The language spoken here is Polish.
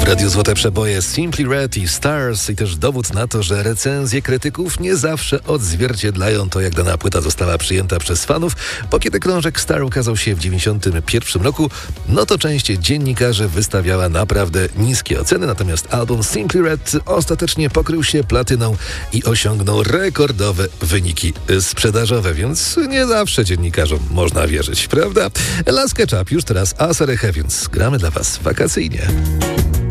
Radiu Złote Przeboje, Simply Red i Stars i też dowód na to, że recenzje krytyków nie zawsze odzwierciedlają to, jak dana płyta została przyjęta przez fanów, bo kiedy krążek Star ukazał się w 1991 roku, no to część dziennikarzy wystawiała naprawdę niskie oceny, natomiast album Simply Red ostatecznie pokrył się platyną i osiągnął rekordowe wyniki sprzedażowe, więc nie zawsze dziennikarzom można wierzyć, prawda? Last Ketchup już teraz Asarehe, więc gramy dla Was wakacyjnie.